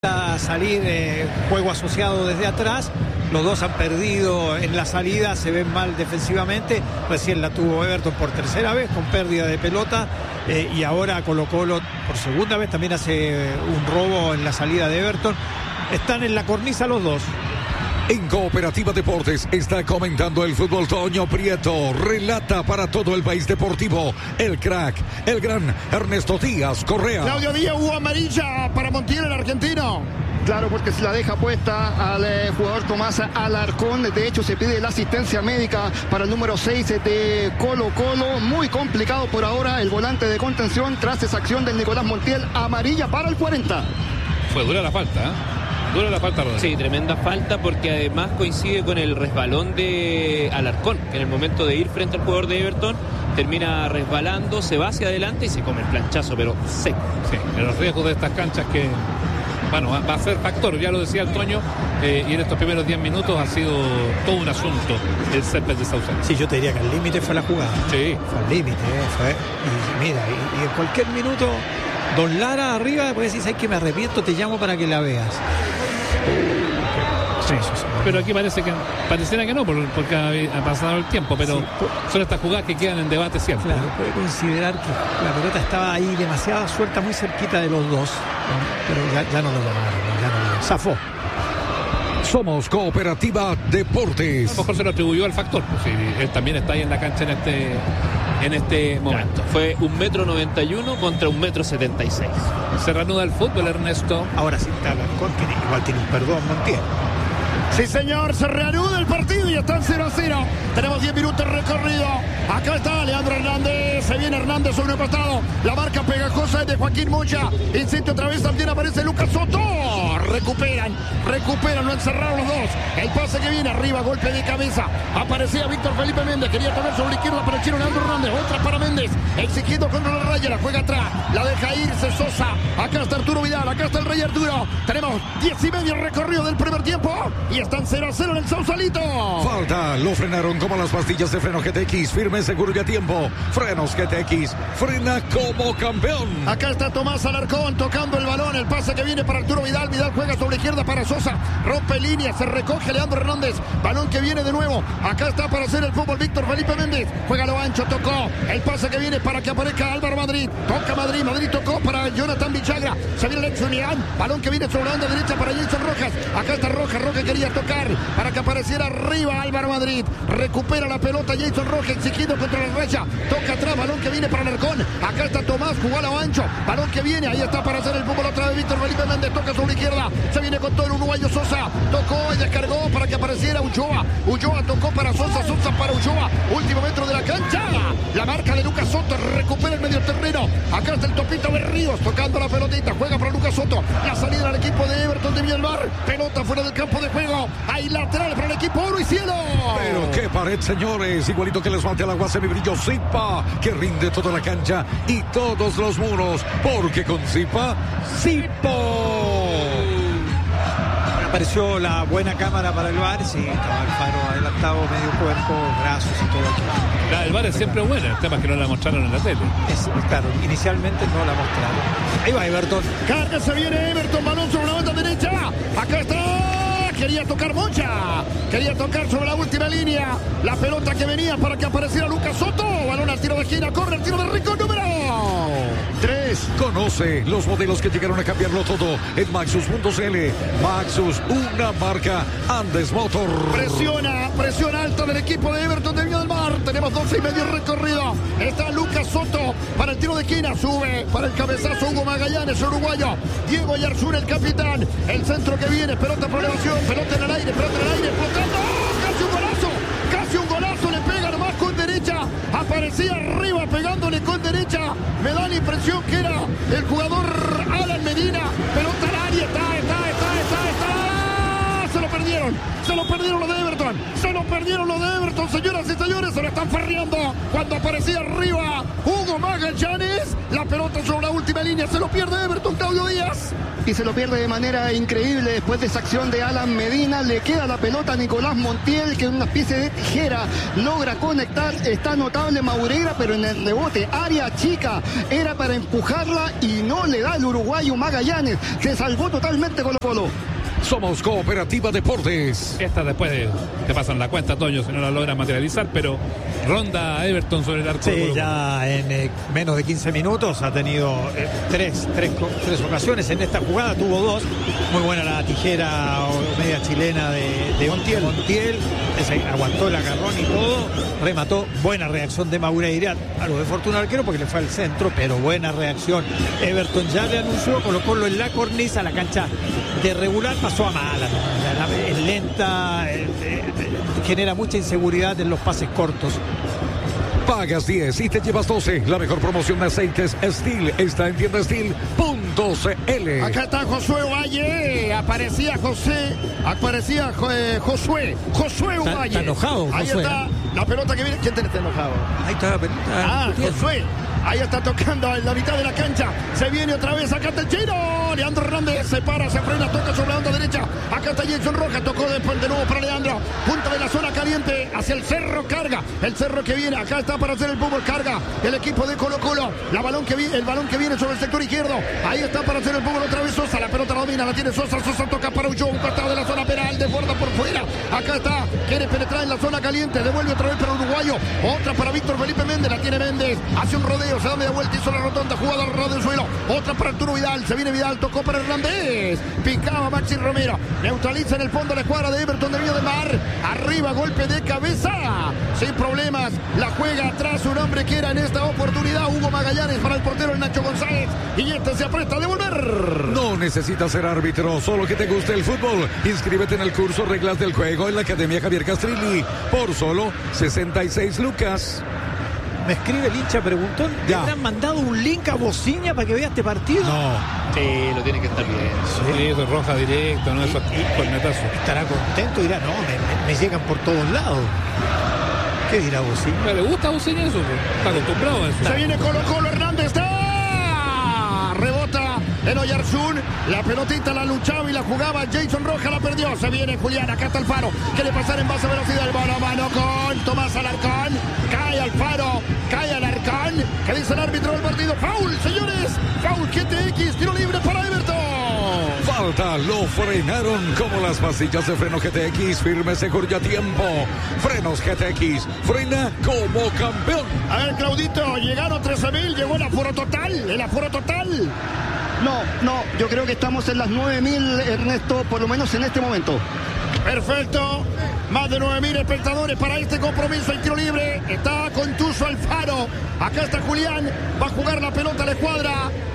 A salir juego asociado desde atrás. Los dos han perdido en la salida, se ven mal defensivamente. Recién la tuvo Everton por tercera vez con pérdida de pelota, y ahora Colo-Colo por segunda vez también hace un robo en la salida de Everton. Están en la cornisa los dos. En Cooperativa Deportes está comentando el fútbol Toño Prieto. Relata para todo el país deportivo el crack, el gran Ernesto Díaz Correa. Claudio Díaz, hubo amarilla para Montiel, el argentino. Claro, porque se la deja puesta al jugador Tomás Alarcón. De hecho, se pide la asistencia médica para el número 6 de Colo-Colo. Muy complicado por ahora el volante de contención tras esa acción del Nicolás Montiel. Amarilla para el 40. Fue dura la falta, ¿eh? Dura la falta, Rodríguez. Sí, tremenda falta, porque además coincide con el resbalón de Alarcón, que en el momento de ir frente al jugador de Everton termina resbalando, se va hacia adelante y se come el planchazo, pero seco. Sí, en los riesgos de estas canchas que, bueno, va a ser factor, ya lo decía el Toño, y en estos primeros 10 minutos ha sido todo un asunto el césped de Sausalito. Sí, yo te diría que al límite fue la jugada. Sí. Fue al límite, fue. Y mira, y en cualquier minuto, Don Lara arriba, puede decir, ¿sabes que me arrepiento? Te llamo para que la veas. Sí, pero aquí pareciera que no, porque ha pasado el tiempo, pero sí, son estas jugadas que quedan en debate siempre. Claro, puede considerar que la pelota estaba ahí demasiado suelta, muy cerquita de los dos, pero ya no lo llamaron, ya no lo zafó. Somos Cooperativa Deportes. A lo mejor se lo atribuyó al factor, pues, sí, él también está ahí en la cancha en este momento. Fue 1,91 m contra 1,76 m. Se reanuda el fútbol, Ernesto. Ahora sí está Alarcón, que igual tiene un perdón, Montiel. Sí, señor, se reanuda el partido y están 0-0. Tenemos 10 minutos recorrido. Acá está Leandro Hernández. Se viene Hernández sobre el costado. La marca pegajosa es de Joaquín Mocha. Insiste otra vez, también aparece Lucas Soto. Recuperan, lo encerraron los dos. El pase que viene arriba, golpe de cabeza. Aparecía Víctor Felipe Méndez. Quería tomar sobre la izquierda para el chino Leandro Hernández. Otra para Méndez. Exigiendo contra la raya. La juega atrás. La deja irse Sosa. Acá está Arturo Vidal. Acá está el Rey Arturo. Tenemos 10 y medio recorrido del primer tiempo. Y están 0-0 en el Sausalito. Falta, lo frenaron como las pastillas de freno GTX. Firme, seguro y a tiempo. Frenos GTX. Frena como campeón. Acá está Tomás Alarcón tocando el balón. El pase que viene para Arturo Vidal. Vidal juega sobre la izquierda para Sosa. Rompe línea. Se recoge Leandro Hernández. Balón que viene de nuevo. Acá está para hacer el fútbol Víctor Felipe Méndez. Juega lo ancho. Tocó. El pase que viene para que aparezca Álvaro Madrid. Toca Madrid. Madrid tocó para Jonathan Vichagra. Se viene Lex Unián. Balón que viene sobre la banda derecha para Jason Rojas. Acá está Rojas. Rojas quería tocar para que apareciera arriba Álvaro Madrid. Recupera la pelota Jason Rojas exigiendo contra la raya. Toca atrás, balón que viene para Alarcón. Acá está Tomás, jugó a lo ancho. Balón que viene, ahí está para hacer el fútbol otra vez Víctor Felipe Méndez. Toca sobre la izquierda. Se viene con todo el uruguayo Sosa. Tocó y descargó para que apareciera Ulloa. Ulloa tocó para Sosa. Sosa para Ulloa. Último metro de la cancha. La marca de Lucas Soto. Recupera el medio terreno. Acá está el Topito Berríos tocando la pelotita. Juega para Lucas Soto. La salida al equipo de Everton de Villalbar. Pelota fuera del campo de juego. Hay lateral para el equipo Oro y Cielo. Pero qué pared, señores. Igualito que les falta el agua semibrillo Zipa, que rinde toda la cancha y todos los muros. Porque con Zipa, Zipo. Apareció la buena cámara para el VAR. Sí, estaba el faro adelantado, medio cuerpo, brazos y todo aquello. La del VAR es siempre buena. El tema es que no la mostraron en la tele. Claro, inicialmente no la mostraron. Ahí va Everton. Carga, se viene Everton. Balón sobre la banda derecha. Acá está. Quería tocar Mocha. Quería tocar sobre la última línea. La pelota que venía para que apareciera Lucas Soto. Balón al tiro de esquina. Corre el tiro de Rico. Número 3. Conoce los modelos que llegaron a cambiarlo todo en Maxus.cl. Maxus, una marca Andes Motor. Presiona alta del equipo de Everton de Viña del Mar. Tenemos 12 y medio recorrido. Está Lucas Soto para el tiro de esquina. Sube para el cabezazo Hugo Magallanes, uruguayo. Diego Yarzún, el capitán. El centro que viene. Pelota por elevación. Pelota en el aire. Explotando. ¡Oh! Casi un golazo. Le pega nomás con derecha. Aparecía arriba pegándole con derecha. Me da la impresión que era el jugador Alan Medina. Pelota al área. Está. Se lo perdieron los de Everton. perdieron. Se lo perdieron los de Everton, señoras y señores. Se lo están ferreando. Cuando aparecía arriba Hugo Magallanes, la pelota sobre la última línea. Se lo pierde Everton, Claudio Díaz. Y se lo pierde de manera increíble después de esa acción de Alan Medina. Le queda la pelota a Nicolás Montiel, que en una especie de tijera logra conectar. Está notable Maureira, pero en el rebote, área chica, era para empujarla y no le da el uruguayo Magallanes. Se salvó totalmente Colo-Colo. Somos Cooperativa Deportes. Esta después te pasan la cuenta, Toño, si no la logran materializar, pero ronda a Everton sobre el arco. Sí, ya en menos de 15 minutos ha tenido tres ocasiones. En esta jugada tuvo dos. Muy buena la tijera o media chilena de Montiel. Ese aguantó el agarrón y todo. Remató. Buena reacción de Maureira. Algo de fortuna arquero porque le fue al centro, pero buena reacción. Everton ya le anunció colocarlo en la cornisa, la cancha de regular pasó a mala, es lenta, genera mucha inseguridad en los pases cortos. Pagas 10 y te llevas 12. La mejor promoción de aceites Steel está en tiendasteel.cl. Acá está Josué Valle. Aparecía Josué Valle. Está enojado, Josué. Ahí está la pelota que viene. ¿Quién está enojado? Ahí está la pelota. Josué. Ahí está tocando en la mitad de la cancha. Se viene otra vez. Acá está el Chino. Leandro Hernández se para, se frena, toca sobre la onda derecha. Acá está Jason Rojas. Tocó después de nuevo para Leandro. Punta de la zona caliente hacia el Cerro. Carga. El Cerro que viene. Acá está para hacer el fútbol. Carga el equipo de Colo-Colo. El balón que viene sobre el sector izquierdo. Ahí está para hacer el fútbol otra vez Sosa. La pelota la domina. La tiene Sosa. Sosa toca para Ulloa. Un costado de la zona penal. Desborda por fuera. Acá está. Quiere penetrar en la zona caliente. Devuelve otra vez para Uruguayo. Otra para Víctor Felipe Méndez. La tiene Méndez. Hace un rodeo. Se da media vuelta. Hizo la rotonda. Jugada al ras del suelo. Otra para Arturo Vidal. Se viene Vidal. Tocó para Hernández. Picaba Maxi Romero. Neutraliza en el fondo la escuadra de Everton de Viña del Mar. Arriba. Golpe de cabeza. Sin problemas. La juega atrás un hombre que era en esta oportunidad Hugo Magallanes para el portero el Nacho González. Y este se apresta a devolver. No necesitas ser árbitro, solo que te guste el fútbol. Inscríbete en el curso Reglas del Juego en la Academia Javier Castrilli por solo 66 lucas. Me escribe el hincha preguntón. ¿Le habrán mandado un link a Bociña para que vea este partido? No. Sí, lo tiene que estar bien. Sí, eso es roja directo, no esos cornetazos. Estará contento y dirá, no, me llegan por todos lados. ¿Qué dirá Bociña? ¿Le gusta a Bociña eso? Está acostumbrado a eso. Se viene Colo-Colo, Hernández está. Rebota en Oyarzún. La pelotita la luchaba y la jugaba. Jason Rojas la perdió. Se viene Julián. Acá está Alfaro. Quiere pasar en base a velocidad. El mano a mano con Tomás Alarcón. Cae Alfaro. Cae Alarcón. ¿Qué dice el árbitro del partido? Foul, señores. Foul GTX. Tiro libre para Everton. Falta, lo frenaron como las pastillas de freno GTX, firme, seguro y a tiempo. Frenos GTX, frena como campeón. A ver, Claudito, llegaron 13.000, llegó el aforo total. No, yo creo que estamos en las 9.000, Ernesto, por lo menos en este momento. Perfecto, más de 9.000 espectadores para este compromiso. El tiro libre está con Tuzo Alfaro. Acá está Julián, va a jugar la pelota a la escuadra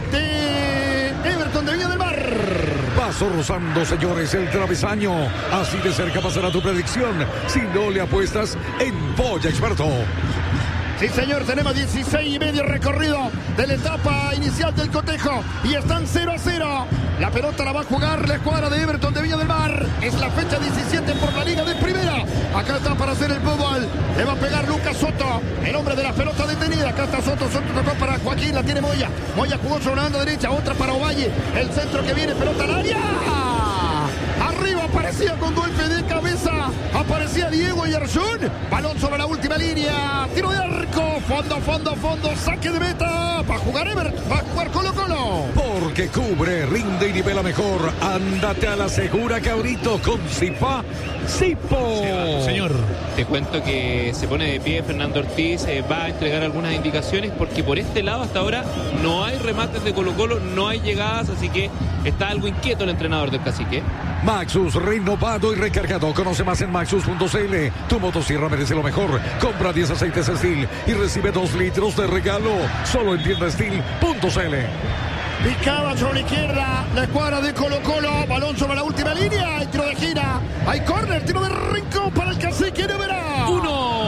de Everton de Viña del Mar. Paso rozando, señores, el travesaño. Así de cerca pasará tu predicción si no le apuestas en Polla Experto. Sí, señor, tenemos 16,5 recorrido de la etapa inicial del cotejo y están 0-0. La pelota la va a jugar la escuadra de Everton de Viña del Mar. Es la fecha 17 por la Liga de Primera. Acá está para hacer el fútbol. Le va a pegar Lucas Soto, el hombre de la pelota detenida. Acá está Soto tocó para Joaquín, la tiene Moya. Moya jugó sobre la banda derecha, otra para Ovalle. El centro que viene, pelota al área. Arriba aparecía con golpe de cabeza. Aparecía Diego Oyarzún. Balón sobre la última línea. Tiro de arco. Fondo. Saque de meta. Va a jugar Everton. Va a jugar Colo-Colo. Porque cubre, rinde y nivela mejor. Ándate a la segura, cabrito, con Sipo. Señor. Te cuento que se pone de pie Fernando Ortiz. Va a entregar algunas indicaciones porque por este lado hasta ahora no hay remates de Colo-Colo, no hay llegadas, así que está algo inquieto el entrenador del Cacique. Maxus, renovado y recargado. Conoce más en maxus.cl. Tu motosierra merece lo mejor. Compra 10 aceites Steel y recibe 2 litros de regalo. Solo en tiendasteel.cl. Picaba sobre la izquierda la escuadra de Colo-Colo. Balón sobre la última línea. Hay tiro de gira. Hay córner. Tiro de rincón para el Cacique. Verá. 1.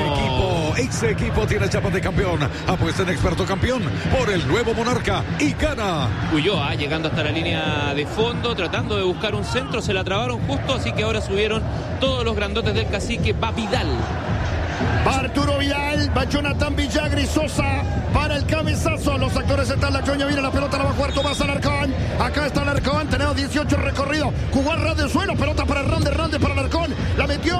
Ese equipo tiene chapa de campeón. Apuesta en Experto Campeón por el nuevo Monarca y gana. Ulloa llegando hasta la línea de fondo, tratando de buscar un centro, se la trabaron justo, así que ahora subieron todos los grandotes del Cacique. Va Vidal. Va Arturo Vidal, va Jonathan Villagra y Sosa para el cabezazo. Los actores están, la Coña viene la pelota, la va a jugar Tomás Alarcón. Acá está Alarcón, tenemos 18 recorridos. Jugó al ras del suelo, pelota para Hernández para Alarcón. La metió.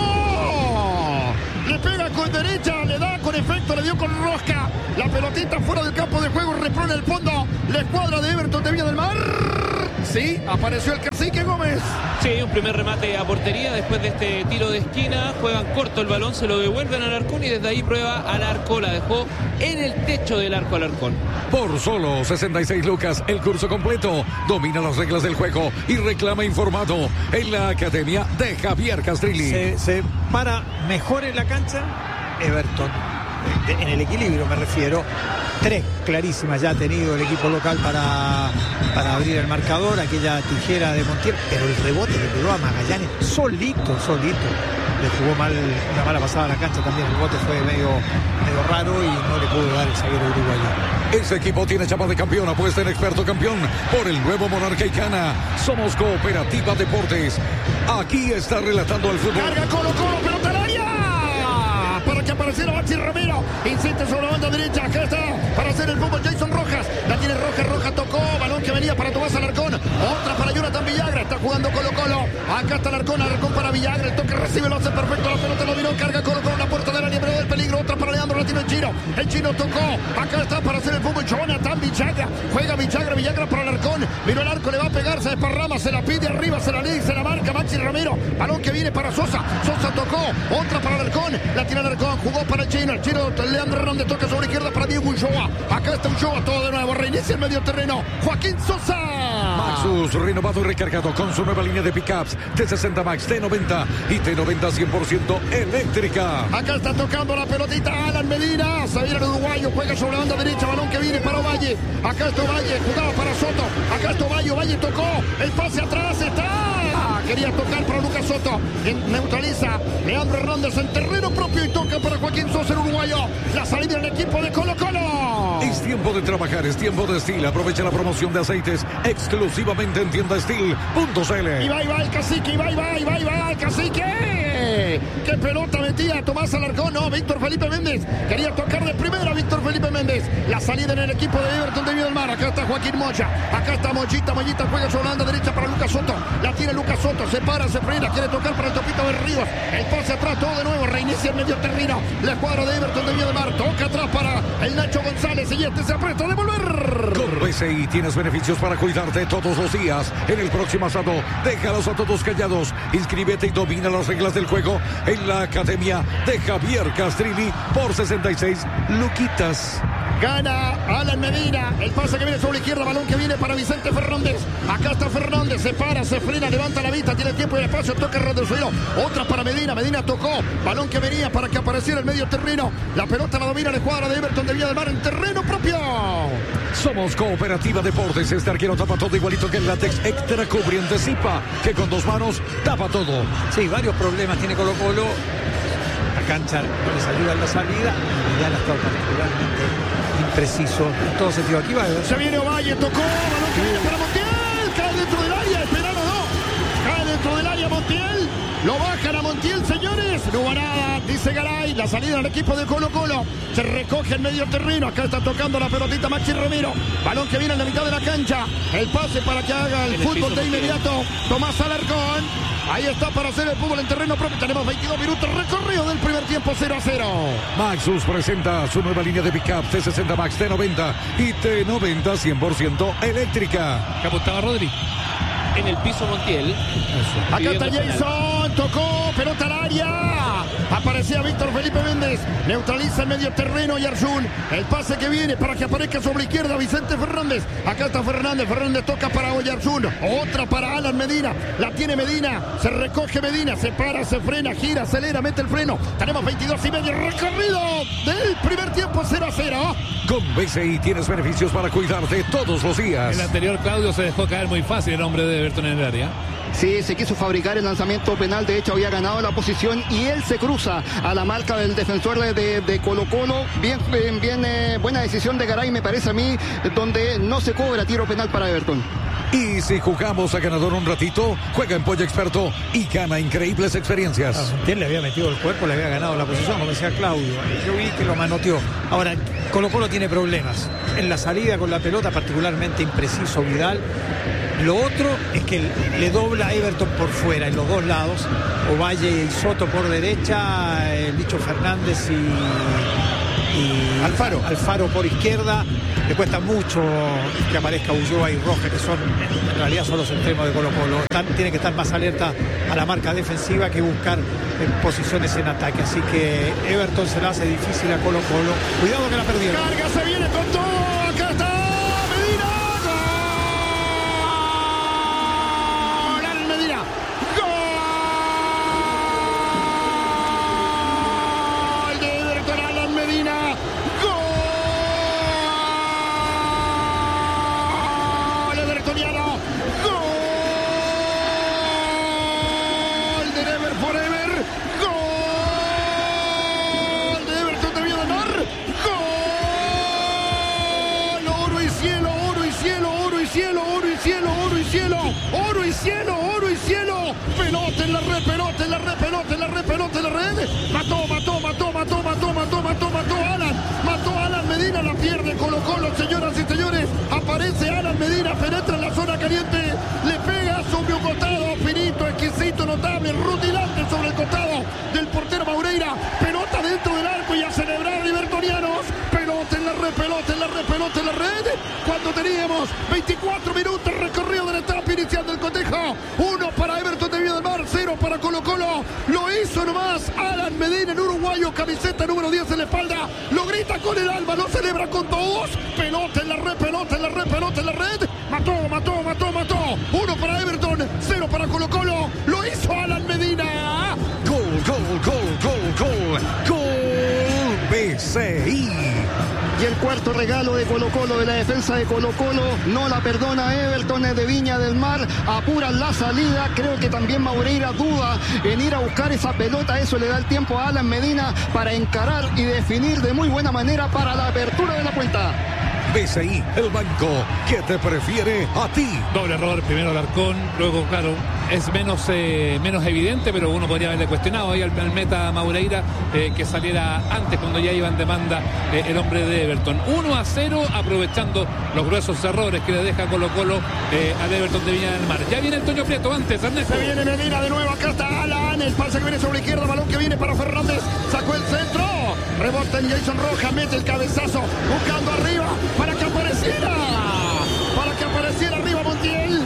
Le pega con derecha, le da con efecto, le dio con rosca. La pelotita fuera del campo de juego, reprone el fondo. La escuadra de Everton de Viña del Mar. Sí, apareció el Cacique Gómez. Sí, un primer remate a portería después de este tiro de esquina. Juegan corto el balón, se lo devuelven a Alarcón y desde ahí prueba Alarcón. La dejó en el techo del arco Alarcón. Por solo 66 lucas, el curso completo. Domina las reglas del juego y reclama informado en la academia de Javier Castrilli. Se para mejor en la cancha Everton. En el equilibrio me refiero. 3 clarísimas ya ha tenido el equipo local para abrir el marcador, aquella tijera de Montiel, pero el rebote que pegó a Magallanes solito. Le jugó mal, una mala pasada a la cancha también, el bote fue medio raro y no le pudo dar el zaguero uruguayo. Ese equipo tiene chapa de campeón, apuesta en Experto Campeón por el nuevo Monarca y Cana. Somos Cooperativa Deportes. Aquí está relatando el fútbol. Carga Colo-Colo, pelota al área. Para que apareciera Maxi Ramiro. Insiste sobre la banda derecha. Acá está para hacer el fútbol Jason Rojas. La tiene Rojas tocó. Balón que venía para Tomás Alarcón. Otra para Jonathan Villagra. Está jugando Colo-Colo. Acá está Alarcón para Villagra. El toque recibe, lo hace perfecto. La pelota lo miró. Carga Colo-Colo en la puerta del área. Pero del peligro. Otra para Leandro. La tiene el Chino. El Chino tocó. Acá está para hacer el fútbol Jonathan Villagra. Juega Villagra para Alarcón. Miró el arco. Le va a pegar. Se desparrama. Se la pide arriba. Se la lee. Se la marca Maxi Ramiro. Balón que viene para Sosa. Sosa tocó. Otra para Alarcón. La tiene Alarcón. Jugó para el Chino Leandro Hernández toca sobre izquierda para Diego Ulloa. Acá está Ulloa, todo de nuevo, reinicia el medio terreno. Joaquín Sosa. Maxus, renovado y recargado con su nueva línea de pickups T60 Max, T90 y T90 100% eléctrica. Acá está tocando la pelotita Alan Medina. Se viene el uruguayo, juega sobre la banda derecha, balón que viene para Ovalle. Acá está Ovalle, jugaba para Soto. Acá está Ovalle tocó, el pase atrás está. Quería tocar para Lucas Soto. Neutraliza Leandro Hernández en terreno propio y toca para Joaquín Sosa, el uruguayo. La salida del equipo de Colo-Colo. Es tiempo de trabajar, es tiempo de Steel. Aprovecha la promoción de aceites exclusivamente en tienda Steel.cl. Y va el Cacique, y va el Cacique. ¡Qué pelota metía Tomás Alarcón! No, Víctor Felipe Méndez. Quería tocar de primera Víctor Felipe Méndez. La salida en el equipo de Everton de Viña del Mar. Acá está Joaquín Moya. Acá está Mollita juega sobre la banda derecha para Lucas Soto. La tiene Lucas Soto. Se para, se frena. Quiere tocar para el Topito de Ríos. El pase atrás, todo de nuevo. Reinicia el medio terreno. La escuadra de Everton de Viña del Mar. Toca atrás para el Nacho González. Y este se aprieta a devolver. Con BCI tienes beneficios para cuidarte todos los días. En el próximo asado, déjalos a todos callados. Inscríbete y domina las reglas del juego en la academia de Javier Castrilli por 66 luquitas. Gana Alan Medina. El pase que viene sobre la izquierda. Balón que viene para Vicente Fernández. Acá está Fernández. Se para, se frena, levanta la vista. Tiene tiempo y espacio. Toca el del suelo. Otra para Medina. Medina tocó. Balón que venía para que apareciera el medio terreno. La pelota la domina la escuadra de Everton de Viña del Mar en terreno propio. Somos Cooperativa Deportes. Este arquero tapa todo igualito que el látex extra cubriente Zipa, que con 2 manos tapa todo. Sí, varios problemas tiene Colo-Colo. La cancha no les ayuda en la salida. Y ya la está particularmente impreciso en todo sentido. Aquí va. Se viene Ovalle, tocó. Balón que viene para Montiel. Cae dentro del área. Esperano no. Cae dentro del área Montiel. Lo bajan a Montiel, señores. No va nada, dice Garay. La salida del equipo de Colo-Colo. Se recoge en medio terreno. Acá está tocando la pelotita Maxi Ramiro. Balón que viene en la mitad de la cancha. El pase para que haga el fútbol de inmediato Tomás Alarcón. Ahí está para hacer el fútbol en terreno propio. Tenemos 22 minutos recorrido del primer tiempo, 0-0. Maxus presenta su nueva línea de pickup T60 Max, T90 y T90 100% eléctrica. Acá estaba Rodri. En el piso Montiel. Acá está Jason, tocó, pelota al área. Aparecía Víctor Felipe Méndez. Neutraliza el medio terreno y Arjun. El pase que viene para que aparezca sobre izquierda Vicente Fernández. Acá está Fernández. Fernández toca para Oyarzún. Otra para Alan Medina. La tiene Medina. Se recoge Medina. Se para, se frena, gira, acelera, mete el freno. Tenemos 22 y medio recorrido del primer tiempo, 0-0. Con BCI tienes beneficios para cuidarte todos los días. El anterior Claudio se dejó caer muy fácil el hombre de Everton en el área. Sí, se quiso fabricar el lanzamiento penal, de hecho había ganado la posición y él se cruza a la marca del defensor de Colo-Colo. Bien, buena decisión de Garay, me parece a mí, donde no se cobra tiro penal para Everton. Y si jugamos a ganador un ratito, juega en Pollo Experto y gana increíbles experiencias. Montiel le había metido el cuerpo, le había ganado la posición, como decía Claudio. Yo vi que lo manoteó. Ahora, Colo-Colo tiene problemas. En la salida con la pelota, particularmente impreciso Vidal. Lo otro es que le dobla a Everton por fuera, en los dos lados. Ovalle y Soto por derecha, el bicho Fernández y Alfaro por izquierda. Le cuesta mucho que aparezca Ulloa y Roja, que en realidad son los extremos de Colo-Colo. Tiene que estar más alerta a la marca defensiva que buscar posiciones en ataque. Así que Everton se la hace difícil a Colo-Colo. Cuidado que la perdieron. Carga, se viene con todo. Acá está Medina. ¡Gol! Alan Medina. ¡Gol! De Everton, Alan Medina. ¡Gol! Evertoniano. ¡Gol! De Never Forever. ¡Gol! De Everton de Villa del Mar. ¡Gol! Oro y cielo, oro y cielo, oro y cielo, oro y cielo, oro y cielo, oro y cielo, oro y cielo. Pelota en la red, pelota en la red, pelota en la red, pelota en la red. Mató Alan. Mató Alan Medina, la pierde Colo-Colo, señoras y señores. Aparece Alan Medina, penetra en la zona caliente, le pega sobre un costado, finito, exquisito, notable, rutilante sobre el costado del portero Maureira. Pelota dentro del arco y a celebrar Libertonianos. Pelota en la red, pelota en la red, pelota en la red. Cuando teníamos 24 minutos recorrido de la etapa inicial del cotejo. 1 para Everton de Villa del Mar, 0 para Colo-Colo. Lo hizo nomás Alan Medina, en uruguayo, camiseta número 10 en la espalda. Lo grita con el alma, lo celebra con todos. Pelota en la red, pelota en la red, pelota en la red. Mató. 1 para Everton, 0 para Colo-Colo. Lo hizo Alan Medina. Gol. BCI. Y el cuarto regalo de Colo-Colo, de la defensa de Colo-Colo, no la perdona Everton de Viña del Mar, apuran la salida. Creo que también Maureira duda en ir a buscar esa pelota. Eso le da el tiempo a Alan Medina para encarar y definir de muy buena manera para la apertura de la cuenta. BCI, el banco que te prefiere a ti. Doble error, primero Alarcón, luego, claro, es menos evidente, pero uno podría haberle cuestionado ahí al meta Maureira que saliera antes, cuando ya iba en demanda el hombre de Everton. 1-0, aprovechando los gruesos errores que le deja Colo-Colo al Everton de Viña del Mar. Ya viene el Toño Prieto, antes, Ernesto. Se viene Medina de nuevo, acá está Alan, el pase que viene sobre la izquierda, balón que viene para Fernández, sacó el centro, rebota en Jason Roja, mete el cabezazo, buscando arriba, para que apareciera arriba Montiel,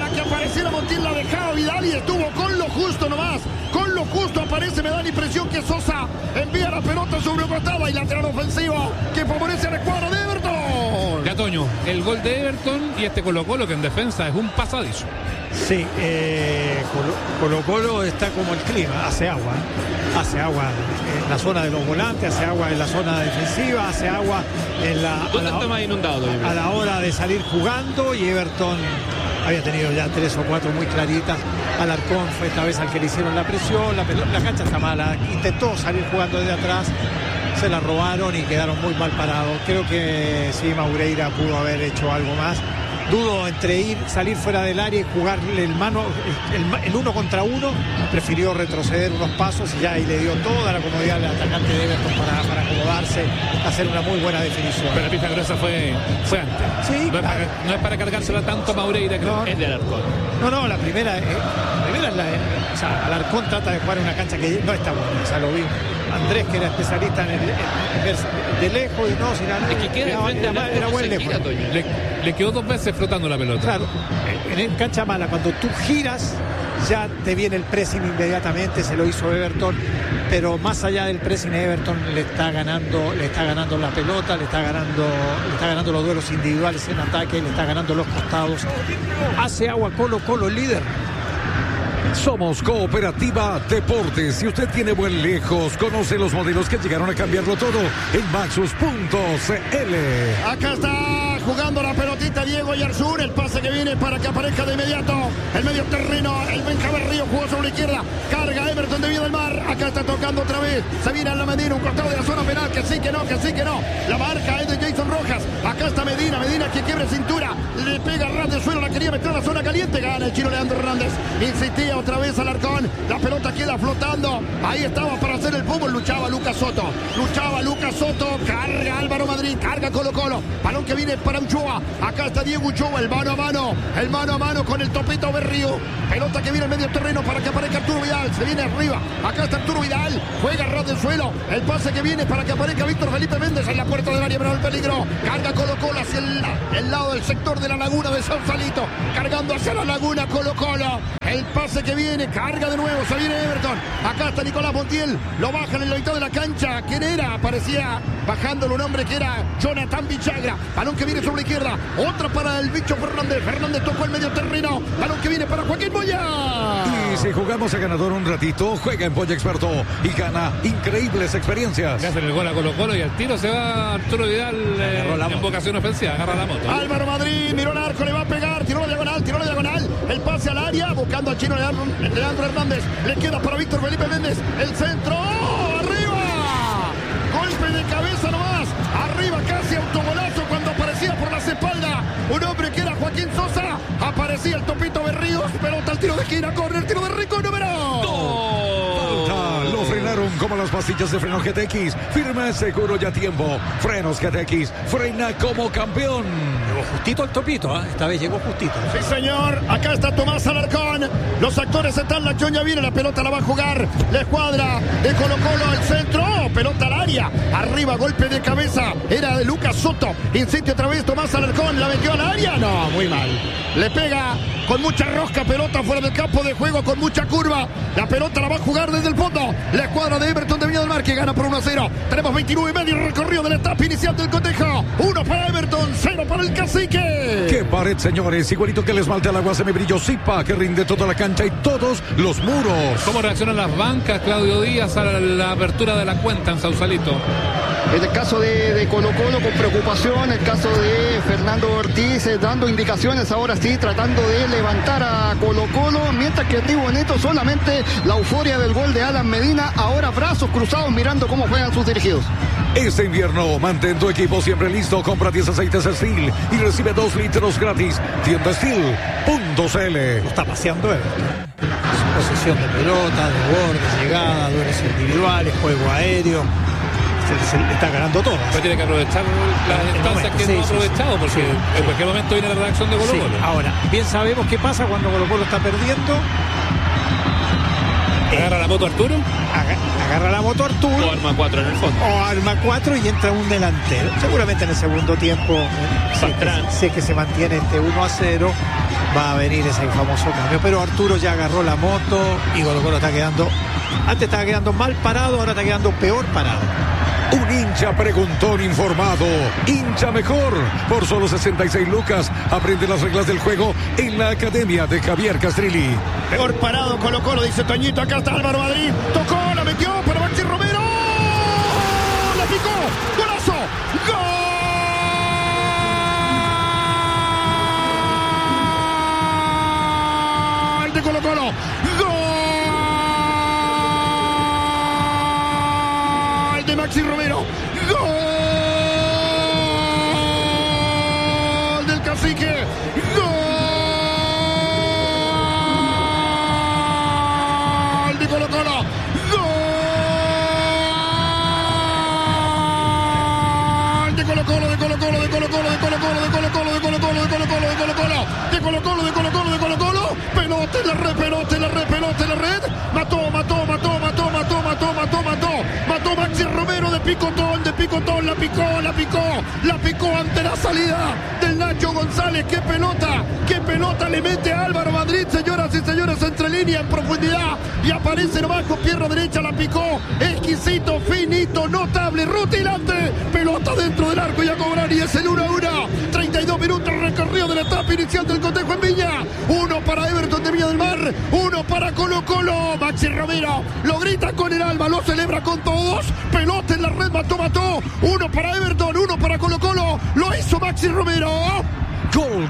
la dejaba Vidal y estuvo con lo justo nomás, con lo justo aparece, me da la impresión que Sosa envía la pelota sobre un costado y lateral ofensivo que favorece al cuadro de Everton. Ya, Toño, el gol de Everton y este Colo-Colo que en defensa es un pasadizo. Sí, Colo-Colo está como el clima, hace agua en la zona de los volantes, hace agua en la zona defensiva, hace agua ¿Dónde está más inundado? a la hora de salir jugando, y Everton había tenido ya 3 o 4 muy claritas. Alarcón fue esta vez al que le hicieron la presión, la cancha está mala, intentó salir jugando desde atrás, se la robaron y quedaron muy mal parados. Creo que sí, Maureira pudo haber hecho algo más. Dudo entre salir fuera del área y jugarle el 1 contra 1. Prefirió retroceder unos pasos y ya ahí le dio toda la comodidad al atacante de Everton para acomodarse, hacer una muy buena definición. Pero la pista gruesa fue antes. Sí, no es para cargársela tanto a Maureira, creo. No, es de Alarcón. No, la primera es o sea, Alarcón trata de jugar en una cancha que no está buena, o sea, lo vi. Andrés, que era especialista en de lejos, y no, si es que queda frente a era buen lejos. Le quedó 2 veces flotando la pelota. Claro, en cancha mala, cuando tú giras, ya te viene el pressing inmediatamente, se lo hizo Everton, pero más allá del pressing, Everton le está ganando la pelota, le está ganando los duelos individuales en ataque, le está ganando los costados. Hace agua Colo-Colo, líder. Somos Cooperativa Deportes. Si usted tiene buen lejos, conoce los modelos que llegaron a cambiarlo todo en Maxus.cl. Acá está jugando la pelotita Diego Yarzún. El pase que viene para que aparezca de inmediato el medio terreno. El Benjamín Río jugó sobre la izquierda. Carga Everton de Villa del Mar. Acá está tocando otra vez. Se viene a la Medina, un costado de la zona penal. Que sí, que no, que sí, que no. La marca es de Jason Rojas. Acá está Medina. Medina que quiebra cintura. Le pega ras de suelo. La quería meter a la zona caliente. Gana el chino Leandro Hernández. Insistía otra vez Alarcón. La pelota queda flotando. Ahí estaba para hacer el fútbol. Luchaba Lucas Soto. Carga Álvaro Madrid. Carga Colo Colo. Balón que viene para Uchoa. Acá está Diego Uchoa. El mano a mano con el Topito Berrío. Pelota que viene al medio terreno para que aparezca Arturo Vidal. Se viene arriba. Acá está Arturo Vidal. Juega ras del suelo. El pase que viene para que aparezca Víctor Felipe Méndez en la puerta del área, pero el peligro. Carga Colo Colo hacia el lado del sector de la laguna de Sausalito. Cargando hacia la laguna Colo Colo. El pase que viene. Carga de nuevo. Se viene Everton. Acá está Nicolás Montiel. Lo bajan en la mitad de la cancha. ¿Quién era? Parecía bajándolo un hombre que era Jonathan Villagra. Balón que viene sobre la izquierda. Otra para el bicho Fernández. Fernández tocó el medio terreno. Balón que viene para Joaquín Moya. Y si jugamos a ganador un ratito, juega en Polla Experto y gana increíbles experiencias. Le hacen el gol a Colo Colo y al tiro se va Arturo Vidal en vocación ofensiva. Agarra la moto. Álvaro Madrid miró el arco, le va a pegar. Tiró la diagonal. El pase al área. Buscando al chino Leandro Hernández. Le queda para Víctor Felipe Méndez. El centro. ¡Arriba! Golpe de cabeza nomás. Arriba casi autogolazo cuando aparecía por las espaldas un hombre que era Joaquín Sosa. Aparecía el Topito Berríos. Pelota al tiro de esquina. Corre el tiro de Rico número. Falta. Lo frenaron como las pastillas de freno GTX. Firme, seguro y a tiempo. Frenos GTX. Frena como campeón. Llegó justito el Topito, ¿eh? Esta vez llegó justito. Sí, señor. Acá está Tomás Alarcón. Los actores están. La choña viene. La pelota la va a jugar la escuadra de Colo Colo. El centro. Pelota al área. Arriba, golpe de cabeza. Era de Lucas Soto. Insiste otra vez Tomás Alarcón. La metió al área. No, muy mal. Le pega con mucha rosca. Pelota fuera del campo de juego con mucha curva. La pelota la va a jugar desde el fondo. La escuadra de Everton de Villa del Mar que gana por 1-0. Tenemos 29 y medio recorrido de la etapa inicial del cotejo. 1 para Everton, 0 para el Cacique. ¡Qué pared, señores! Igualito que el esmalte al agua semibrillo Zipa, que rinde toda la cancha y todos los muros. ¿Cómo reaccionan las bancas, Claudio Díaz, a la apertura de la cuenta en Sausalito? En el caso de Colo Colo con preocupación, el caso de Fernando Ortiz dando indicaciones, ahora sí, tratando de levantar a Colo Colo, mientras que Tribu Neto solamente la euforia del gol de Alan Medina, ahora brazos cruzados mirando cómo juegan sus dirigidos. Este invierno, mantén tu equipo siempre listo, compra 10 aceites Steel y recibe 2 litros gratis. Tiendasteel.cl. Está paseando Everton. Posesión de pelota, de borde, llegada, duelos individuales, juego aéreo. Se está ganando todo. Pero tiene que aprovechar las instancias que no ha aprovechado, porque en cualquier momento viene la reacción de Colo Colo. Ahora, bien sabemos qué pasa cuando Colo Colo está perdiendo. ¿Agarra la moto Arturo? Agarra la moto Arturo. O arma 4 en el fondo. O arma 4 y entra un delantero. Seguramente en el segundo tiempo, si es que se mantiene este 1-0, va a venir ese famoso cambio. Pero Arturo ya agarró la moto y Colo Colo está quedando. Antes estaba quedando mal parado, ahora está quedando peor parado. Un hincha preguntón informado, hincha mejor. Por solo 66 lucas, aprende las reglas del juego en la academia de Javier Castrilli. Peor parado Colo Colo, dice Toñito. Acá está Álvaro Madrid. Tocó, la metió para Maxi Romero. La picó. Golazo. Gol de Colo Colo. Gol de Maxi Romero. Gol del Cacique. Gol de Colo Colo. Gol de Colo Colo, de Colo Colo, de Colo Colo, de Colo Colo, de Colo Colo, de Colo Colo, de Colo Colo, de Colo Colo, de Colo Colo, de Colo Colo, de Colo Colo. Pelota en la red, pelota en la red, pelota en la red. Mató Maxi Romero de picotón, la picó ante la salida del Nacho González. Qué pelota le mete a Álvaro Madrid, señoras y señores, entre línea, en profundidad, y aparece nomás con pierna derecha, la picó, exquisito, finito, notable, rutilante, pelota dentro del arco y a cobrar, y es el 1-1, 32 minutos recorrido de la etapa inicial del cotejo en Viña, 1 para Everton de Villa del del Mar. 1 para Colo-Colo. Maxi Romero lo grita con el alma, lo celebra con todos. Pelota en la red, mató. 1 para Everton, 1 para Colo-Colo. Lo hizo Maxi Romero. Gol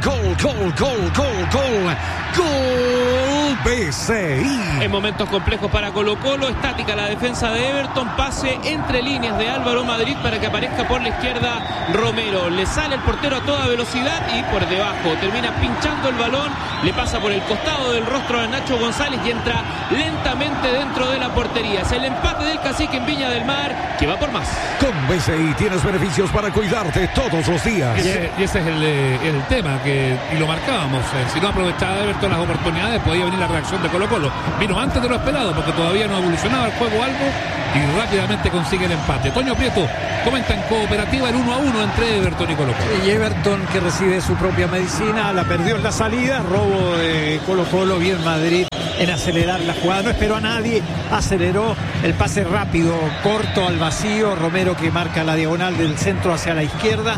BCI. En momentos complejos para Colo-Colo, estática la defensa de Everton, pase entre líneas de Álvaro Madrid para que aparezca por la izquierda Romero. Le sale el portero a toda velocidad y por debajo termina pinchando el balón, le pasa por el costado del rostro de Nacho González y entra lentamente dentro de la portería. Es el empate del Cacique en Viña del Mar, que va por más. Con BCI tienes beneficios para cuidarte todos los días. Y ese es el tema, y lo marcábamos. Si no aprovechaba Everton las oportunidades, podía venir la reacción de Colo-Colo. Vino antes de lo esperado porque todavía no evolucionaba el juego algo y rápidamente consigue el empate. Toño Prieto comenta en Cooperativa el 1-1 entre Everton y Colo-Colo. Y Everton, que recibe su propia medicina, la perdió en la salida, robo de Colo-Colo, bien Madrid en acelerar la jugada, no esperó a nadie, aceleró el pase rápido, corto al vacío, Romero que marca la diagonal del centro hacia la izquierda,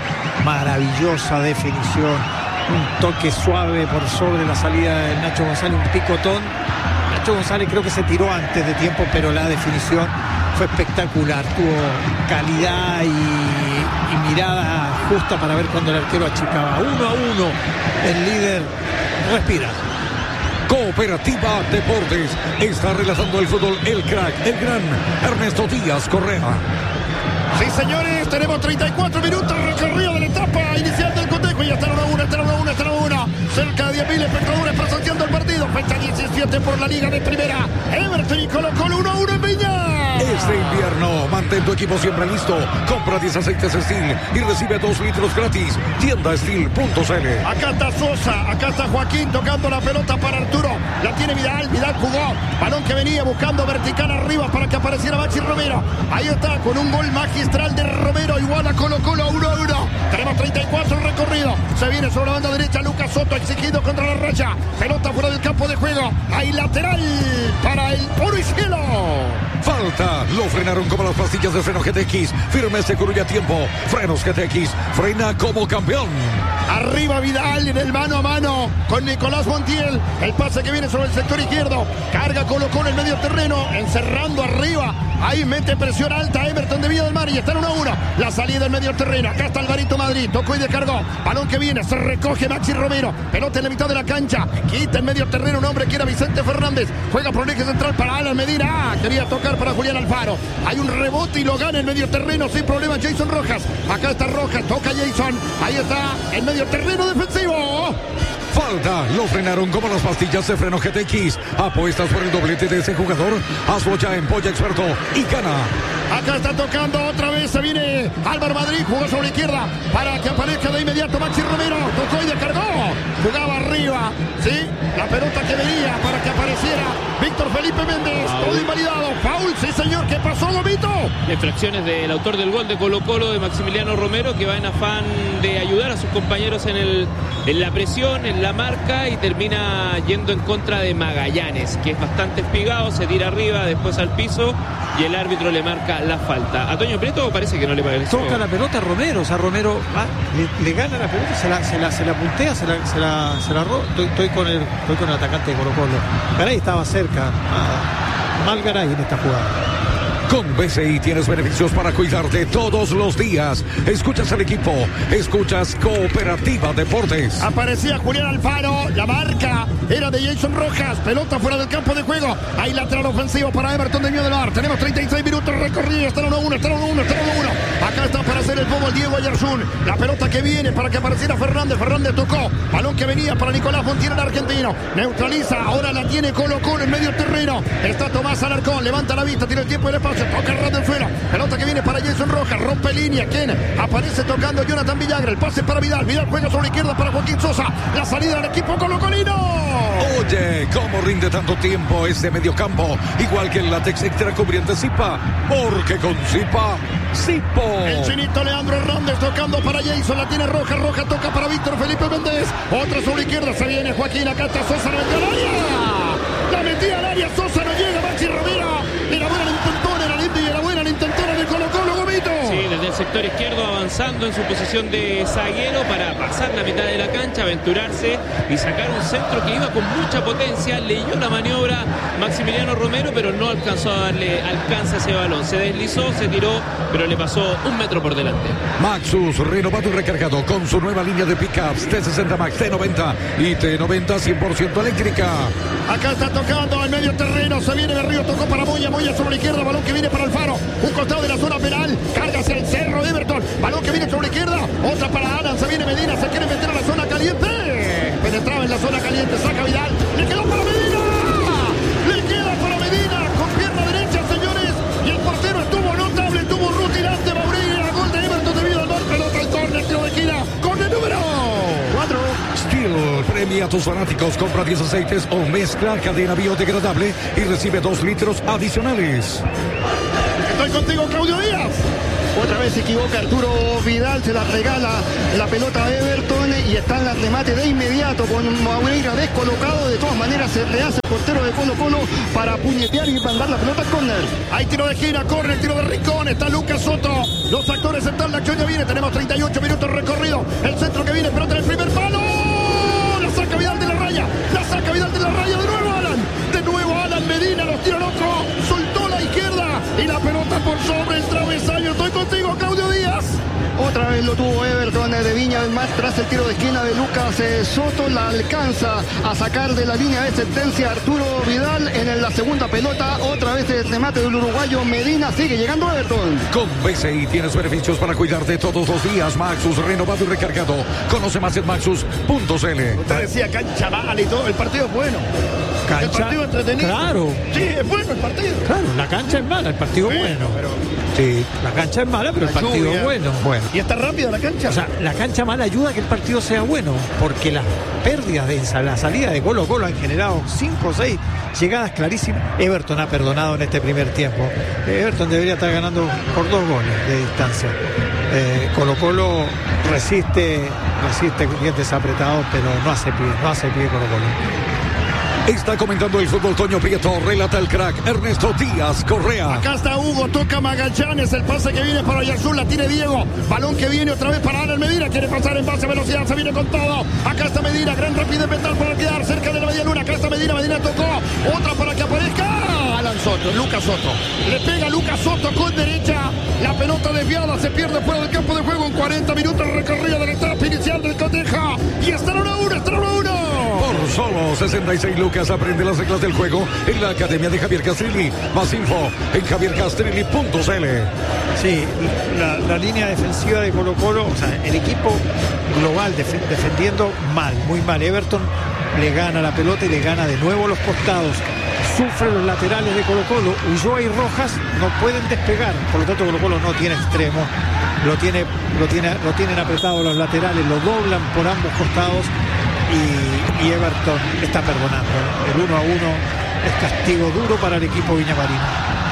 maravillosa definición, un toque suave por sobre la salida de Nacho González, un picotón. Nacho González creo que se tiró antes de tiempo, pero la definición fue espectacular, tuvo calidad y mirada justa para ver cuando el arquero achicaba. 1-1, el líder respira. Cooperativa Deportes está relatando el fútbol, el crack, el gran Ernesto Díaz Correa. Sí, señores, tenemos 34 minutos recorrido de la etapa inicial del cotejo y está 1-1. Cerca de 10.000 espectadores presenciando el partido. Fecha 17 por la Liga de Primera. Everton y Colo-Colo 1-1 en Viña. Este invierno, mantén tu equipo siempre listo. Compra 10 aceites Steel y recibe 2 litros gratis. Tiendasteel.cl. Acá está Sosa, acá está Joaquín tocando la pelota para Arturo. La tiene Vidal jugó. Balón que venía buscando vertical arriba para que apareciera Maxi Romero. Ahí está, con un gol magistral de Romero, igual a Colo-Colo 1-1. Tenemos 34 el recorrido. Se viene sobre la banda derecha Lucas Soto, exigido contra la raya. Pelota fuera del campo de juego. Hay lateral para el Oro y Cielo. Falta, lo frenaron como las pastillas de freno GTX. Firme, seguro y a tiempo. Frenos GTX, frena como campeón. Arriba Vidal en el mano a mano con Nicolás Montiel. El pase que viene sobre el sector izquierdo. Carga Colo-Colo en medio terreno, encerrando arriba. Ahí mete presión alta Everton de Viña del Mar y está en 1-1. La salida en medio terreno. Acá está Alvarito Madrid. Tocó y descargó. Balón que viene. Se recoge Maxi Romero. Pelota en la mitad de la cancha. Quita en medio terreno un hombre que era Vicente Fernández. Juega por el eje central para Alan Medina. Quería tocar para Julián Alfaro. Hay un rebote y lo gana en medio terreno sin problema Jason Rojas. Acá está Rojas. Toca Jason. Ahí está en medio terreno defensivo. Falta, lo frenaron como las pastillas de freno GTX. Apuestas por el doblete de ese jugador. Hazlo ya en Polla Experto y gana. Acá está tocando otra vez. Se viene Álvaro Madrid. Jugó sobre la izquierda para que aparezca de inmediato Maxi Romero. Tocó y descargó. Jugaba arriba. Sí, la pelota que venía para que apareciera Víctor Felipe Méndez. Todo invalidado. Foul, sí señor. ¿Qué pasó, Gomito? Infracciones del autor del gol de Colo-Colo, de Maximiliano Romero, que va en afán de ayudar a sus compañeros en la presión, en la marca, y termina yendo en contra de Magallanes, que es bastante espigado, se tira arriba, después al piso, y el árbitro le marca la falta. A Toño Prieto parece que no le parece. Toca la pelota Romero, o sea, Romero le gana la pelota, se la puntea, se la roba. Estoy con el atacante de Colo-Colo. Garay estaba cerca. Mal Garay en esta jugada. Con BCI tienes beneficios para cuidarte todos los días. Escuchas al equipo, escuchas Cooperativa Deportes. Aparecía Julián Alfaro, la marca era de Jason Rojas. Pelota fuera del campo de juego. Hay lateral ofensivo para Everton de Viña del Mar. Tenemos 36 minutos recorridos. Está 1-1. Acá está para hacer el fútbol Diego Ayarzún. La pelota que viene para que apareciera Fernández. Fernández tocó. Balón que venía para Nicolás Montiel, el argentino. Neutraliza. Ahora la tiene Colo-Colo en medio terreno. Está Tomás Alarcón. Levanta la vista. Tiene el tiempo y el espacio. Toca el ras del suelo. Pelota que viene para Jason Rojas. Rompe línea. ¿Quién? Aparece tocando Jonathan Villagra. El pase para Vidal. Vidal juega sobre la izquierda para Joaquín Sosa. La salida del equipo colocolino. Oye, ¿cómo rinde tanto tiempo este mediocampo? Igual que el látex extra cubriente Zipa. Porque con Zipa, Zipo. El chinito Leandro Hernández tocando para Jason. La tiene Roja. Roja toca para Víctor Felipe Méndez. Otra sobre la izquierda. Se viene Joaquín. Acá está Sosa. La metió al área. La metía al área. Sosa no llega. Maxi Romero. Era buena la intentona. Era linda y era buena la intentona de Colo-Colo, Gomito. Sí, desde el sector izquierdo avanzando en su posición de zaguero para pasar la mitad de la cancha, aventurarse y sacar un centro que iba con mucha potencia. Leyó la maniobra Maximiliano Romero, pero no alcanzó a darle alcance a ese balón. Se deslizó, se tiró, pero le pasó un metro por delante. Maxus, renovado y recargado con su nueva línea de pickups T60 Max, T90 y T90 100% eléctrica. Acá está tocando al medio terreno, se viene Berrío, tocó para Moya, Moya sobre la izquierda, balón que viene para Alfaro, un costado de la zona penal, carga hacia el cerro de Everton, balón que viene sobre la izquierda, otra para Alan, se viene Medina, se quiere meter a la zona caliente, penetraba en la zona caliente, saca Vidal, le quedó para Medina, le queda para Medina, con pierna derecha, señores, y el portero estuvo notable, estuvo rutilante, Maureira, gol de Everton debido al gol, pelota al córner, tiro de esquina, córner número 4. Steel premia a tus fanáticos, compra 10 aceites o mezcla cadena biodegradable y recibe 2 litros adicionales. Estoy contigo, Claudio Díaz. Otra vez se equivoca Arturo Vidal, se la regala la pelota a Everton y está en el remate de inmediato con Maureira descolocado. De todas maneras se rehace el portero de Colo Colo para puñetear y mandar la pelota al córner. Hay tiro de esquina, corre el tiro de rincón, está Lucas Soto. Los actores están, la acción ya viene, tenemos 38 minutos recorrido. El centro que viene, pelota en el primer palo. La saca Vidal de la raya, la saca Vidal de la raya, de nuevo Alan. De nuevo Alan Medina, los tira loco, soltó la izquierda y la pelota por sobre el travesaño. Estoy contigo, Claudio Díaz. Otra vez lo tuvo Everton de Viña del Mar tras el tiro de esquina de Lucas Soto. La alcanza a sacar de la línea de sentencia Arturo Vidal en la segunda pelota. Otra vez el remate del uruguayo Medina. Sigue llegando Everton. Con BCI tienes beneficios para cuidarte todos los días. Maxus, renovado y recargado. Conoce más en maxus.cl. Usted decía cancha mala y todo. El partido es bueno. Cancha, el partido entretenido. Claro. Sí, es bueno el partido. Claro, la cancha es mala, el partido es bueno. Pero Sí, la cancha es mala, pero el partido lluvia. es bueno. Bueno. ¿Y está rápida la cancha? O sea, la cancha mala ayuda a que el partido sea bueno, porque las pérdidas de la salida de Colo Colo han generado 5 o 6 llegadas clarísimas. Everton ha perdonado en este primer tiempo. Everton debería estar ganando por 2 goles de distancia. Colo Colo resiste dientes apretados, pero no hace pie Colo Colo. Está comentando el fútbol Toño Prieto, relata el crack Ernesto Díaz Correa. Acá está Hugo, toca Magallanes, el pase que viene para Oyarzún, la tiene Diego, balón que viene otra vez para Alan Medina, quiere pasar en base a velocidad, se viene con todo, acá está Medina, gran rapidez mental para quedar cerca de la media luna, acá está Medina, Medina tocó, otra para que aparezca Alan Soto, Lucas Soto, le pega Lucas Soto con derecha, la pelota desviada, se pierde fuera del campo de juego en 40 minutos recorrido del etapa inicial del Coteja, y está 1-1, está 1-1. Por solo 66 lucas aprende las reglas del juego en la Academia de Javier Castrilli. Más info en javiercastrilli.cl. Sí, la línea defensiva de Colo Colo, o sea, el equipo global defendiendo mal, muy mal. Everton le gana la pelota y le gana de nuevo los costados. Sufre los laterales de Colo Colo. Ulloa y Rojas no pueden despegar, por lo tanto Colo Colo no tiene extremo. Lo tienen apretado los laterales, lo doblan por ambos costados y Everton está perdonando. El 1-1 es castigo duro para el equipo viñamarino.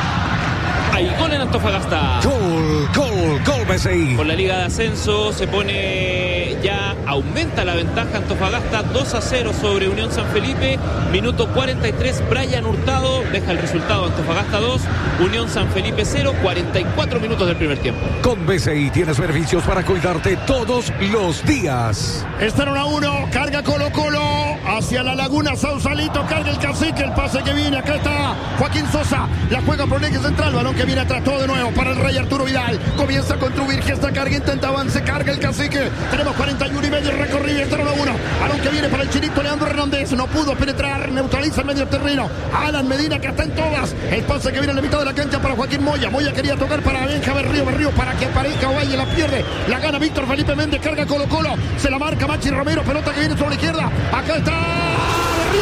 Hay gol en Antofagasta. Gol BCI. Por la Liga de Ascenso se pone ya, aumenta la ventaja Antofagasta 2-0 sobre Unión San Felipe. Minuto 43, Brian Hurtado deja el resultado, Antofagasta 2, Unión San Felipe 0, 44 minutos del primer tiempo. Con BCI tienes beneficios para cuidarte todos los días. Está 1-1, carga Colo Colo hacia la Laguna Sausalito, carga el Cacique, el pase que viene, acá está Joaquín Sosa, la juega por el eje central, balón que viene atrás, todo de nuevo para el Rey Arturo Vidal, comienza a construir, esta carga, intenta avance, carga el Cacique, tenemos 41 y medio recorrido, está 1-1, balón que viene para el Chinito Leandro Hernández, no pudo penetrar, neutraliza el medio terreno, Alan Medina que está en todas, el pase que viene a la mitad de la cancha para Joaquín Moya, Moya quería tocar para Benja Berrío para que aparezca Ovalle, la pierde, la gana Víctor Felipe Méndez, carga Colo Colo, se la marca Machi Romero, pelota que viene sobre la izquierda, acá está Berrío,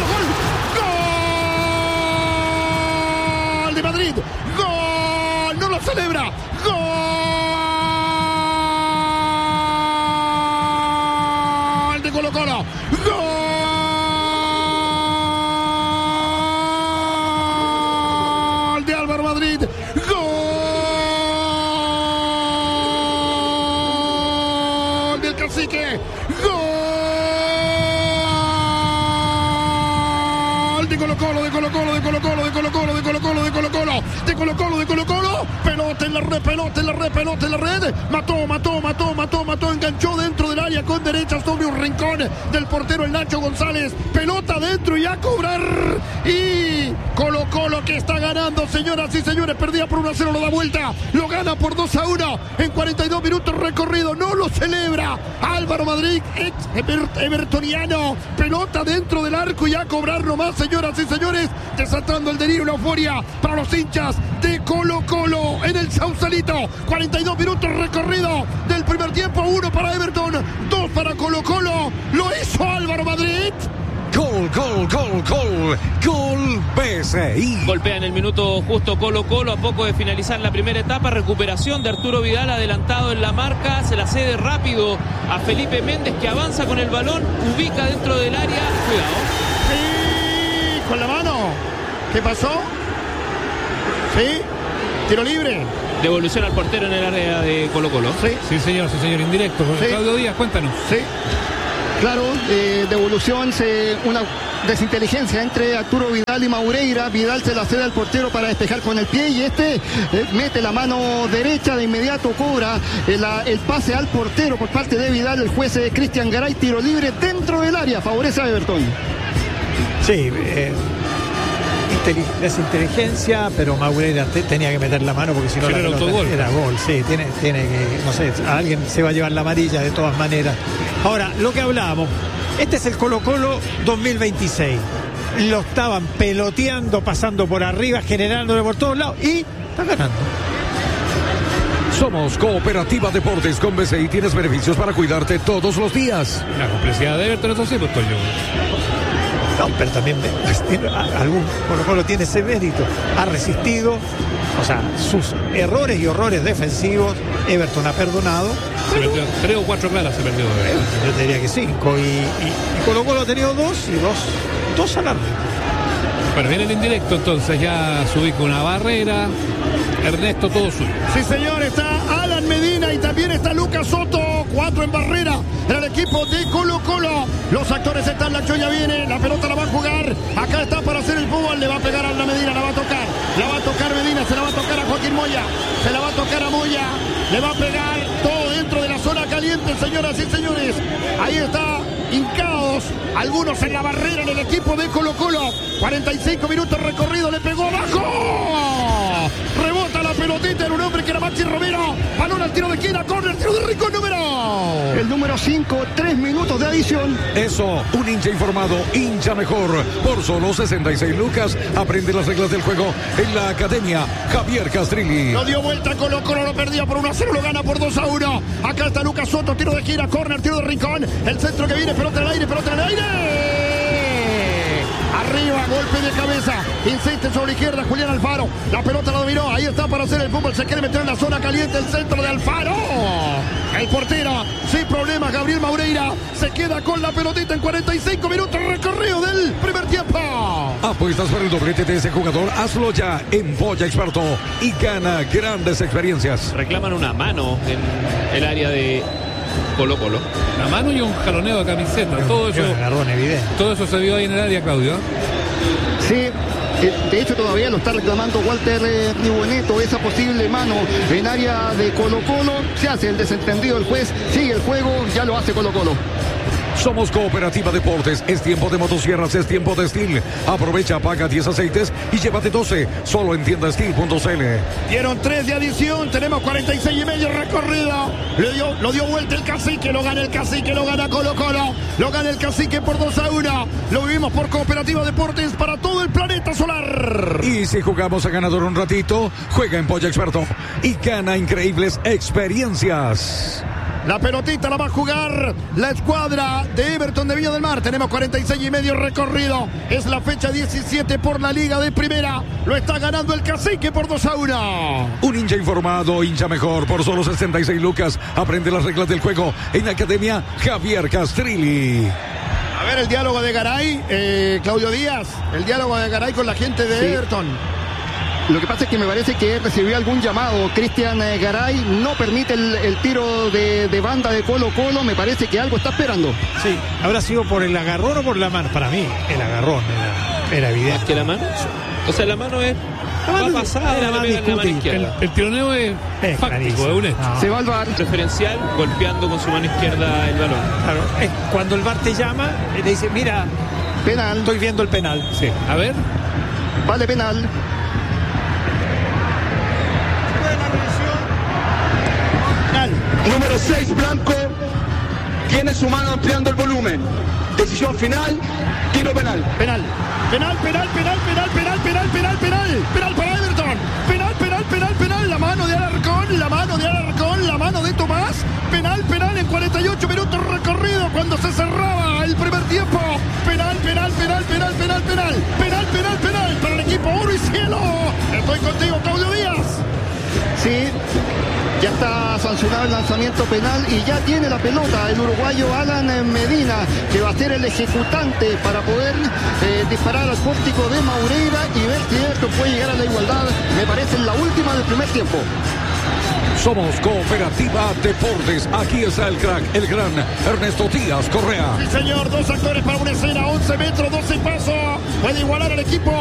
gol de Madrid, gol, no lo celebra, gol de Colo Colo, gol de Álvaro Madrid, gol del Cacique, gol de Colo Colo-Colo, de Colo-Colo, de Colo-Colo, de Colo-Colo, de Colo-Colo, de Colo-Colo, de Colo-Colo, de Colo-Colo, pelota en la red, pelota en la red, pelota en la red, mató, enganchó dentro del área con derecha sobre un rincón del portero el Nacho González, pelota dentro y a cobrar, y Colo-Colo que está ganando, señoras y señores, perdía por 1-0, lo da vuelta, lo gana por 2-1 en 42 minutos recorrido, no lo celebra Álvaro Madrid, ex evertoniano, pelota dentro del arco y a cobrar nomás, señoras y señores, desatando el delirio y la euforia para los hinchas de Colo-Colo en el Sausalito. 42 minutos recorrido del primer tiempo, 1 para Everton, 2 para Colo-Colo, lo hizo Álvaro Madrid. Gol BCI. Golpea en el minuto justo Colo-Colo a poco de finalizar la primera etapa. Recuperación de Arturo Vidal adelantado en la marca. Se la cede rápido a Felipe Méndez que avanza con el balón. Ubica dentro del área. Cuidado. Sí, con la mano. ¿Qué pasó? Sí, tiro libre. Devolución al portero en el área de Colo-Colo. Sí, señor, indirecto. Sí. Claudio Díaz, cuéntanos. Sí. Claro, devolución, una desinteligencia entre Arturo Vidal y Maureira. Vidal se la cede al portero para despejar con el pie y mete la mano derecha, de inmediato cobra el pase al portero por parte de Vidal. El juez Cristian Garay, tiro libre dentro del área, favorece a Everton. Sí, desinteligencia, pero Maureira tenía que meter la mano porque si no era autogol. Era gol, sí, tiene que, no sé, a alguien se va a llevar la amarilla de todas maneras. Ahora, lo que hablábamos, este es el Colo-Colo 2026. Lo estaban peloteando, pasando por arriba, generándole por todos lados y está ganando. Somos Cooperativa Deportes con BCI. Tienes beneficios para cuidarte todos los días. La complejidad de Everton, eso sí, pues Toño. No, pero también algún Colo-Colo tiene ese mérito. Ha resistido, o sea, sus errores y horrores defensivos. Everton ha perdonado. Se perdió 3 o 4 claras, se perdió. Yo te diría que 5. Y Colo-Colo ha tenido 2 y 2 al árbitro. Bueno, viene el indirecto, entonces ya se ubica una barrera. Ernesto, todo suyo. Sí, señor, está Alan Medina y también está Lucas Soto. 4 en barrera en el equipo de Colo-Colo. Los actores están, la choya viene, la pelota la va a jugar. Acá está para hacer el fútbol, le va a pegar a Alan Medina, la va a tocar Medina, se la va a tocar a Joaquín Moya, se la va a tocar a Moya, le va a pegar todo dentro de la zona caliente, señoras y señores. Ahí está, hincados, algunos en la barrera en el equipo de Colo-Colo. 45 minutos recorrido, le pegó abajo. Rebota la pelotita en un hombre que era Maxi Romero. Balón al tiro de esquina, córner, tiro de rico El número 5, 3 minutos de adición. Eso, un hincha informado, hincha mejor. Por solo 66 lucas, aprende las reglas del juego en la Academia Javier Castrilli. Lo dio vuelta Colo-Colo, lo perdía por 1-0, lo gana por 2-1. Acá está Lucas Soto, tiro de gira, córner, tiro de rincón. El centro que viene, pelota en el aire, pelota en el aire. Arriba, golpe de cabeza, insiste sobre la izquierda Julián Alfaro, la pelota la dominó, ahí está para hacer el fútbol, se quiere meter en la zona caliente, el centro de Alfaro, el portero, sin problemas, Gabriel Maureira, se queda con la pelotita en 45 minutos recorrido del primer tiempo. Apuestas por el doblete de ese jugador, hazlo ya en Polla Experto y gana grandes experiencias. Reclaman una mano en el área de Colo-Colo. La mano y un jaloneo de camiseta. Todo eso, agarrón evidente. Todo eso se vio ahí en el área, Claudio. Sí, de hecho todavía lo está reclamando Walter Riboneto, esa posible mano en área de Colo-Colo. Se hace el desentendido el juez, sigue el juego, ya lo hace Colo-Colo. Somos Cooperativa Deportes, es tiempo de motosierras, es tiempo de Steel. Aprovecha, paga 10 aceites y llévate 12, solo en tiendasteel.cl. Dieron 3 de adición, tenemos 46 y medio recorrido. Lo dio vuelta el Cacique, lo gana el Cacique, lo gana Colo-Colo, lo gana el Cacique por 2-1. Lo vivimos por Cooperativa Deportes para todo el planeta solar. Y si jugamos a ganador un ratito, juega en Polla Experto y gana increíbles experiencias. La pelotita la va a jugar la escuadra de Everton de Viña del Mar. Tenemos 46 y medio recorrido. Es la fecha 17 por la Liga de Primera. Lo está ganando el Cacique por 2-1. Un hincha informado, hincha mejor. Por solo 66 lucas, aprende las reglas del juego en la Academia Javier Castrilli. A ver el diálogo de Garay, Claudio Díaz. El diálogo de Garay con la gente de Everton. Lo que pasa es que me parece que recibió algún llamado. Cristian Garay no permite el tiro de banda de Colo-Colo. Me parece que algo está esperando. Sí, habrá sido por el agarrón o por la mano. Para mí, el agarrón era. Era evidente. Más que la mano. O sea, la mano es... Va pasada, era le más pega en la mano discutible. izquierda. El tironeo es fáctico, clarísimo. es un hecho. No, Se va al VAR. Preferencial, golpeando con su mano izquierda el balón. claro, es cuando el VAR te llama, le dice, mira, Penal. estoy viendo el penal. Sí. A ver. Vale penal. Número 6, Blanco, tiene su mano ampliando el volumen. Decisión final, tiro penal. Penal. Penal, penal, penal, penal, penal, penal, penal, penal. Penal para Everton. Penal, penal, penal, penal. La mano de Alarcón, la mano de Alarcón, la mano de Tomás. Penal, penal en 48 minutos recorrido cuando se cerraba el primer tiempo. Penal, penal, penal, penal, penal, penal. Penal, penal, penal para el equipo oro y cielo. Estoy contigo, Claudio Díaz. Sí, ya está sancionado el lanzamiento penal y ya tiene la pelota el uruguayo Alan Medina, que va a ser el ejecutante para poder disparar al pórtico de Maureira y ver si esto puede llegar a la igualdad. Me parece en la última del primer tiempo. Somos Cooperativa Deportes. Aquí está el crack, el gran Ernesto Díaz Correa. Sí, señor, dos actores para una escena, 11 metros, 12 pasos. Puede igualar al equipo